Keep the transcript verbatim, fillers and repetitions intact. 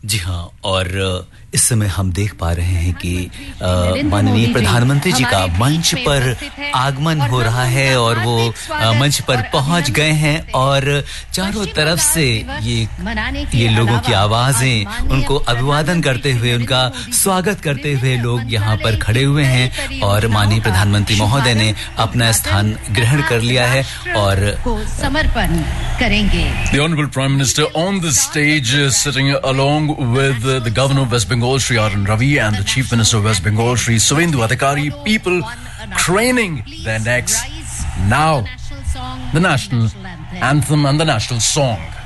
जी हाँ, और इस समय हम देख पा रहे हैं कि माननीय प्रधानमंत्री जी का मंच पर आगमन हो रहा है और वो मंच पर पहुंच गए हैं और चारों तरफ से ये ये लोगों की आवाजें उनको अभिवादन करते हुए, उनका स्वागत करते हुए लोग यहाँ पर खड़े हुए हैं और माननीय प्रधानमंत्री महोदय ने अपना स्थान ग्रहण कर लिया है और समर्पण करेंगे. The Honorable Prime Minister on the stage uh, sitting along with uh, the Governor of West Bengal, Shri R N Ravi, and the Chief Minister of West Bengal, Shri Suvendu Adhikari, people craning their necks. Now, the national anthem and the national song.